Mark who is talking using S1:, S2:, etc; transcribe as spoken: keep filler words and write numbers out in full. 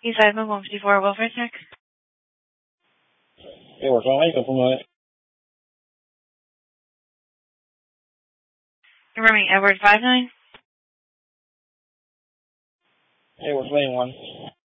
S1: Eastside Move one fifty-four, welfare check.
S2: Sí, por favor, ahí, confundo, eh.
S1: Confirming Edward five nine.
S2: Hey, what's lane one?